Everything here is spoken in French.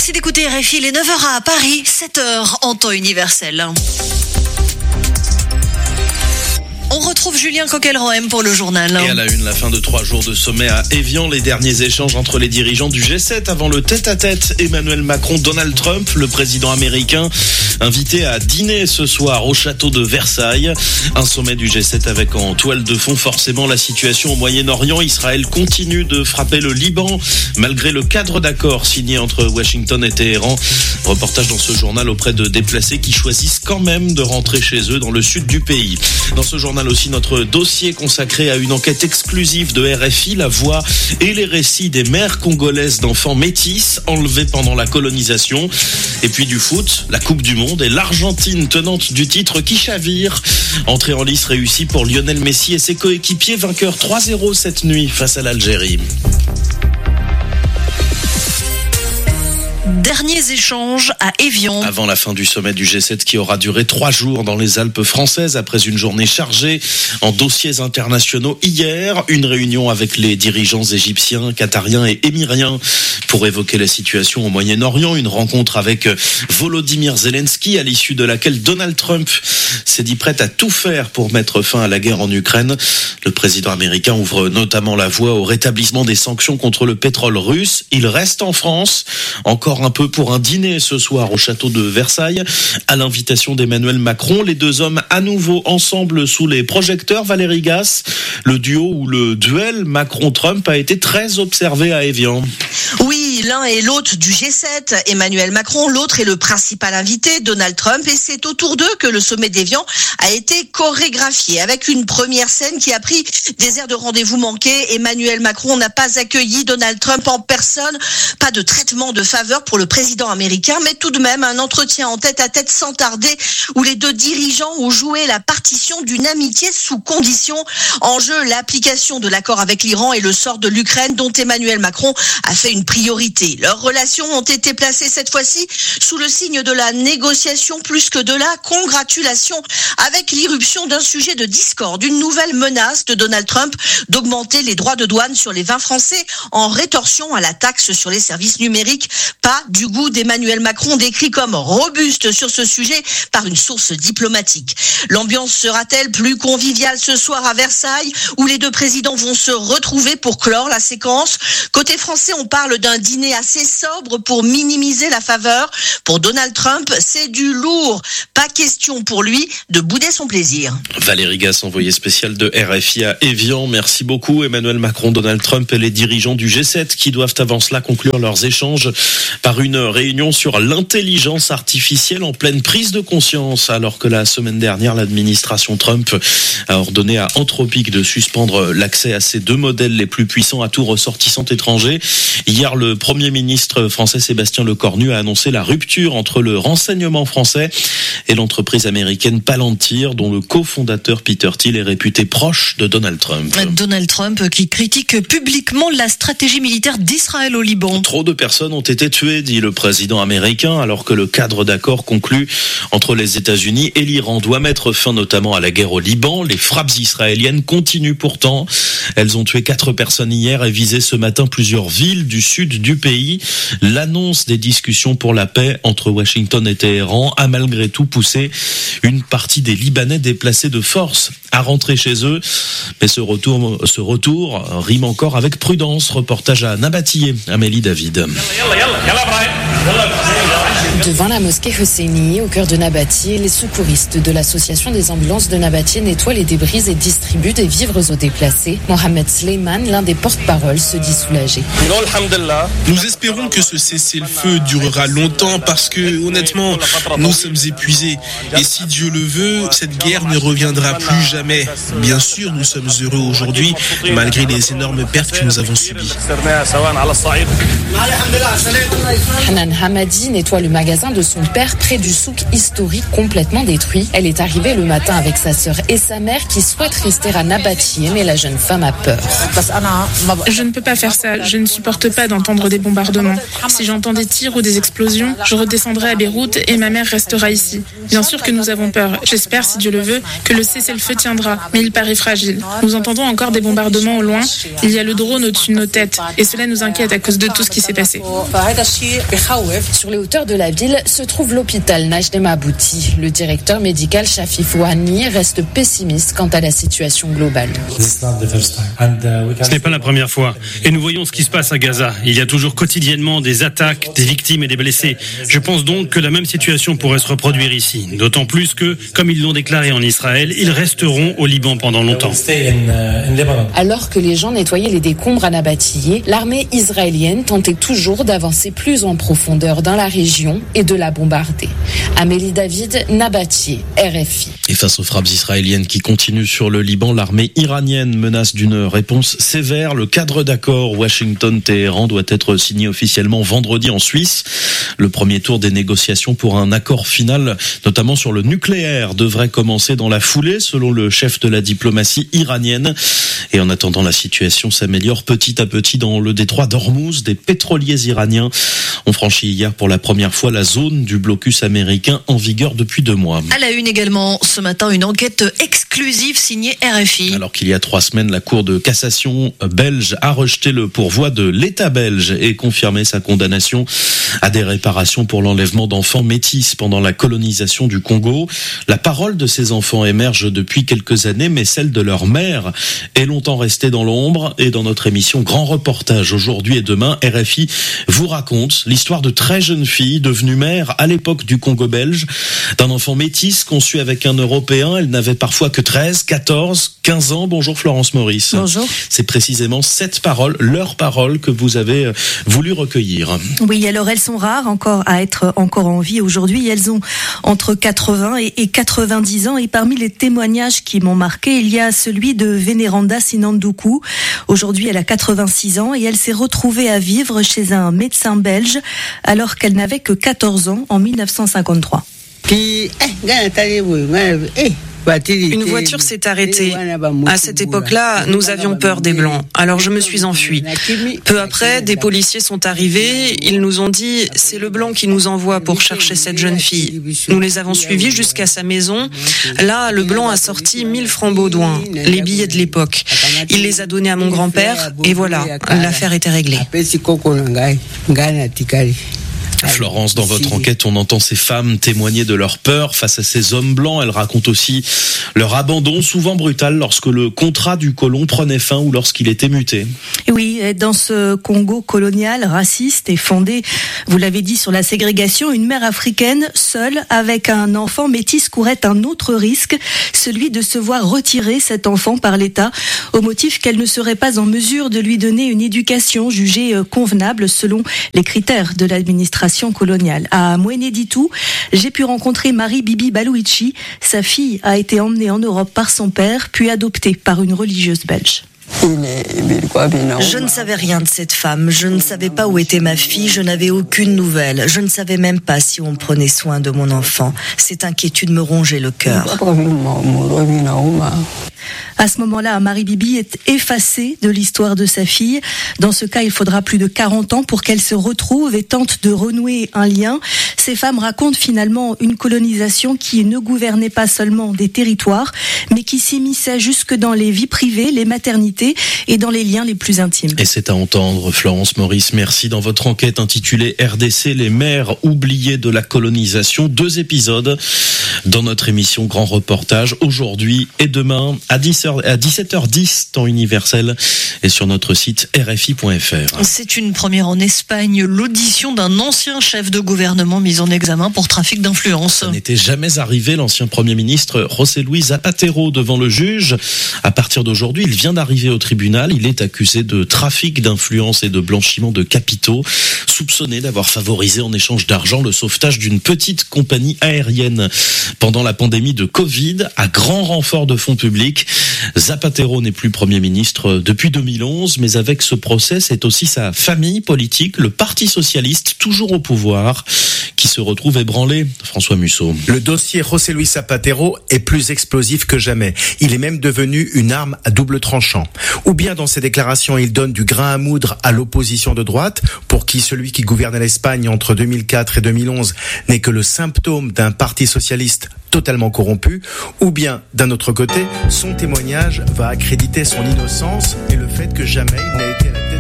Merci d'écouter RFI, les 9h à Paris, 7h en temps universel. On retrouve Julien Coquelroem pour le journal. Et à la une, la fin de 3 jours de sommet à Évian, les derniers échanges entre les dirigeants du G7 avant le tête-à-tête Emmanuel Macron-Donald Trump, le président américain, invité à dîner ce soir au château de Versailles. Un sommet du G7 avec en toile de fond forcément la situation au Moyen-Orient. Israël continue de frapper le Liban malgré le cadre d'accord signé entre Washington et Téhéran. Reportage dans ce journal auprès de déplacés qui choisissent quand même de rentrer chez eux dans le sud du pays. Dans ce journal aussi notre dossier consacré à une enquête exclusive de RFI, la voix et les récits des mères congolaises d'enfants métis enlevés pendant la colonisation. Et puis du foot, la Coupe du Monde et l'Argentine tenante du titre qui chavire. Entrée en lice réussie pour Lionel Messi et ses coéquipiers, vainqueurs 3-0 cette nuit face à l'Algérie. Derniers échanges à Évian. Avant la fin du sommet du G7 qui aura duré 3 jours dans les Alpes françaises après une journée chargée en dossiers internationaux hier. Une réunion avec les dirigeants égyptiens, qatariens et émiriens pour évoquer la situation au Moyen-Orient. Une rencontre avec Volodymyr Zelensky à l'issue de laquelle Donald Trump s'est dit prêt à tout faire pour mettre fin à la guerre en Ukraine. Le président américain ouvre notamment la voie au rétablissement des sanctions contre le pétrole russe. Il reste en France, encore un peu pour un dîner ce soir au château de Versailles. À l'invitation d'Emmanuel Macron, les deux hommes à nouveau ensemble sous les projecteurs. Valérie Gasse, le duo ou le duel Macron-Trump a été très observé à Évian. Oui, l'un est l'hôte du G7, Emmanuel Macron, l'autre est le principal invité, Donald Trump, et c'est autour d'eux que le sommet d'Évian a été chorégraphié, avec une première scène qui a pris des airs de rendez-vous manqué. Emmanuel Macron n'a pas accueilli Donald Trump en personne, pas de traitement de faveur pour le président américain, mais tout de même un entretien en tête-à-tête sans tarder, où les deux dirigeants ont joué la partition d'une amitié sous condition. En jeu, l'application de l'accord avec l'Iran et le sort de l'Ukraine, dont Emmanuel Macron a fait une priorité. Leurs relations ont été placées cette fois-ci sous le signe de la négociation plus que de la congratulation, avec l'irruption d'un sujet de discorde, une nouvelle menace de Donald Trump d'augmenter les droits de douane sur les vins français en rétorsion à la taxe sur les services numériques. Pas du goût d'Emmanuel Macron, décrit comme robuste sur ce sujet par une source diplomatique. L'ambiance sera-t-elle plus conviviale ce soir à Versailles, où les deux présidents vont se retrouver pour clore la séquence? Côté français, on parle d'un dîner assez sobre pour minimiser la faveur. Pour Donald Trump, c'est du lourd. Pas question pour lui de bouder son plaisir. Valérie Gasse, envoyée spéciale de RFI à Évian. Merci beaucoup. Emmanuel Macron, Donald Trump et les dirigeants du G7 qui doivent avant cela conclure leurs échanges par une réunion sur l'intelligence artificielle en pleine prise de conscience, alors que la semaine dernière, l'administration Trump a ordonné à Anthropic de suspendre l'accès à ces 2 modèles les plus puissants à tout ressortissant étranger. Hier, le Premier ministre français Sébastien Lecornu a annoncé la rupture entre le renseignement français et l'entreprise américaine Palantir, dont le cofondateur Peter Thiel est réputé proche de Donald Trump. Donald Trump qui critique publiquement la stratégie militaire d'Israël au Liban. Trop de personnes ont été tuées, dit le président américain, alors que le cadre d'accord conclu entre les États-Unis et l'Iran doit mettre fin notamment à la guerre au Liban. Les frappes israéliennes continuent pourtant. Elles ont tué 4 personnes hier et visé ce matin plusieurs villes du sud du pays. L'annonce des discussions pour la paix entre Washington et Téhéran a malgré tout poussé une partie des Libanais déplacés de force à rentrer chez eux. Mais ce retour rime encore avec prudence. Reportage à Nabatillé, Amélie David. Devant la mosquée Hosseini, au cœur de Nabatillé, les secouristes de l'association des ambulances de Nabatillé nettoient les débris et distribuent des vivres aux déplacés. Mohamed Sleiman, l'un des porte-paroles, se dit soulagé. Nous espérons que ce cessez-le-feu durera longtemps parce que, honnêtement, nous sommes épuisés. Et si Dieu le veut, cette guerre ne reviendra plus jamais. Bien sûr, nous sommes heureux aujourd'hui, malgré les énormes pertes que nous avons subies. Hanan Hamadi nettoie le magasin de son père près du souk historique complètement détruit. Elle est arrivée le matin avec sa sœur et sa mère qui souhaitent rester à Nabatillé, mais la jeune femme a peur. Je ne peux pas faire ça. Je ne supporte pas d'entendre des bombardements. Si j'entends des tirs ou des explosions, je redescendrai à Beyrouth et ma mère restera ici. Bien sûr que nous avons peur. J'espère, si Dieu le veut, que le cessez-le-feu tiendra, mais il paraît fragile. Nous entendons encore des bombardements au loin. Il y a le drone au-dessus de nos têtes et cela nous inquiète à cause de tout ce qui s'est passé. Sur les hauteurs de la ville se trouve l'hôpital Najdem Abouti. Le directeur médical Shafi Fouhani reste pessimiste quant à la situation globale. Ce n'est pas la première fois. Et nous voyons ce qui se passe à Gaza. Il y a toujours quotidiennement des attaques, des victimes et des blessés. Je pense donc que la même situation pourrait se reproduire ici. D'autant plus que, comme ils l'ont déclaré en Israël, ils resteront au Liban pendant longtemps. Alors que les gens nettoyaient les décombres à Nabatillé, l'armée israélienne tentait toujours d'avancer plus en profondeur dans la région et de la bombarder. Amélie David, Nabatillé, RFI. Et face aux frappes israéliennes qui continuent sur le Liban, l'armée iranienne menace d'une réponse sévère. Le cadre d'accord Washington-Téhéran doit être signé officiellement vendredi en Suisse. Le premier tour des négociations pour un accord final, notamment sur le nucléaire, devrait commencer dans la foulée, selon le chef de la diplomatie iranienne. Et en attendant, la situation s'améliore petit à petit dans le détroit d'Ormuz. Des pétroliers iraniens ont franchi hier pour la première fois la zone du blocus américain en vigueur depuis 2 mois. À la une également, ce matin, une enquête exclusive signée RFI. Alors qu'il y a 3 semaines, la Cour de cassation belge a rejeté le pourvoi de l'État belge et confirmé sa condamnation à des réparations pour l'enlèvement d'enfants métis pendant la colonisation du Congo. La parole de ces enfants émerge depuis quelques années, mais celle de leur mère est longtemps restée dans l'ombre. Et dans notre émission Grand Reportage aujourd'hui et demain, RFI vous raconte l'histoire de très jeunes filles devenues mères à l'époque du Congo belge, d'un enfant métis conçu avec un Européen. Elle n'avait parfois que 13, 14, 15 ans. Bonjour Florence Maurice. Bonjour. C'est précisément cette parole, leurs paroles, que vous avez voulu recueillir. Oui, alors elles sont rares à être encore en vie aujourd'hui. Elles ont entre 80 et 90 ans. Et parmi les témoignages qui m'ont marqué, il y a celui de Vénéranda Sinandoukou. Aujourd'hui, elle a 86 ans et elle s'est retrouvée à vivre chez un médecin belge alors qu'elle n'avait que 14 ans en 1953. Une voiture s'est arrêtée. À cette époque-là, nous avions peur des Blancs. Alors je me suis enfuie. Peu après, des policiers sont arrivés. Ils nous ont dit « C'est le Blanc qui nous envoie pour chercher cette jeune fille ». Nous les avons suivis jusqu'à sa maison. Là, le Blanc a sorti 1000 francs baudouins, les billets de l'époque. Il les a donnés à mon grand-père et voilà, l'affaire était réglée. Florence, dans votre enquête, on entend ces femmes témoigner de leur peur face à ces hommes blancs. Elles racontent aussi leur abandon, souvent brutal, lorsque le contrat du colon prenait fin ou lorsqu'il était muté. Oui, dans ce Congo colonial, raciste et fondé, vous l'avez dit, sur la ségrégation, une mère africaine, seule, avec un enfant métis, courait un autre risque, celui de se voir retirer cet enfant par l'État, au motif qu'elle ne serait pas en mesure de lui donner une éducation jugée convenable selon les critères de l'administration coloniale. À Mweneditu, j'ai pu rencontrer Marie Bibi Balouichi. Sa fille a été emmenée en Europe par son père, puis adoptée par une religieuse belge. Je ne savais rien de cette femme, je ne savais pas où était ma fille, je n'avais aucune nouvelle, je ne savais même pas si on prenait soin de mon enfant. Cette inquiétude me rongeait le cœur. À ce moment-là, Marie Bibi est effacée de l'histoire de sa fille. Dans ce cas, il faudra plus de 40 ans pour qu'elle se retrouve et tente de renouer un lien. Ces femmes racontent finalement une colonisation qui ne gouvernait pas seulement des territoires, mais qui s'immisçait jusque dans les vies privées, les maternités et dans les liens les plus intimes. Et c'est à entendre, Florence Maurice, merci. Dans votre enquête intitulée RDC, les mères oubliées de la colonisation, 2 épisodes dans notre émission Grand Reportage, aujourd'hui et demain à 17h10, temps universel, et sur notre site rfi.fr. C'est une première en Espagne, l'audition d'un ancien chef de gouvernement mis en examen pour trafic d'influence. Ça n'était jamais arrivé, l'ancien Premier ministre José Luis Zapatero devant le juge. À partir d'aujourd'hui, il vient d'arriver au tribunal. Il est accusé de trafic d'influence et de blanchiment de capitaux, soupçonné d'avoir favorisé en échange d'argent le sauvetage d'une petite compagnie aérienne pendant la pandémie de Covid, à grand renfort de fonds publics. Zapatero n'est plus Premier ministre depuis 2011, mais avec ce procès, c'est aussi sa famille politique, le Parti socialiste, toujours au pouvoir, qui se retrouve ébranlé. François Musso. Le dossier José Luis Zapatero est plus explosif que jamais. Il est même devenu une arme à double tranchant. Ou bien dans ses déclarations, il donne du grain à moudre à l'opposition de droite, pour qui celui qui gouvernait l'Espagne entre 2004 et 2011 n'est que le symptôme d'un parti socialiste totalement corrompu, ou bien, d'un autre côté, son témoignage va accréditer son innocence et le fait que jamais il n'a été à la tête